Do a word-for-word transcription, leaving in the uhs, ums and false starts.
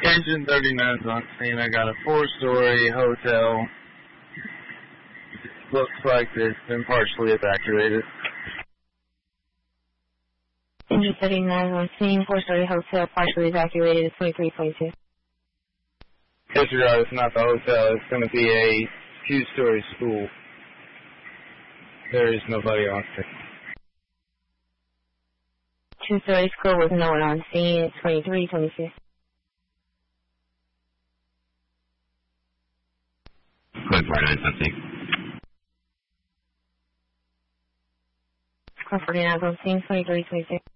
Engine thirty-nine is on scene. I got a four-story hotel. Looks like it's been partially evacuated. Engine thirty-nine on scene, four-story hotel, partially evacuated, twenty-three twenty-two. Disregard, it's not the hotel. It's going to be a two-story school. There is nobody on scene. Two-story school with no one on scene, twenty-three twenty-two. Code forty-nine something. Code forty-nine on scene, twenty-three twenty-two.